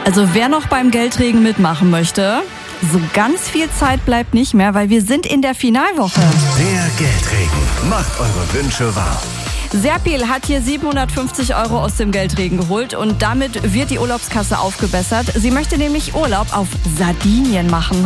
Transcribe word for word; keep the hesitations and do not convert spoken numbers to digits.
Also wer noch beim Geldregen mitmachen möchte, so ganz viel Zeit bleibt nicht mehr, weil wir sind in der Finalwoche. Der Geldregen macht eure Wünsche wahr. Serpil hat hier siebenhundertfünfzig Euro aus dem Geldregen geholt und damit wird die Urlaubskasse aufgebessert. Sie möchte nämlich Urlaub auf Sardinien machen.